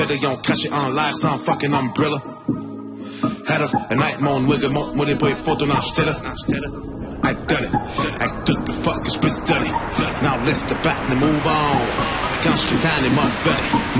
Ils ont craché en l'air sans fucking umbrella. Head of a night, mon wiggle, montre-moi des prix photos dans j't'ai I done it, avec tout le fuck que j'puisse donner. Now let's the back and move on. Puis quand j'suis tanné,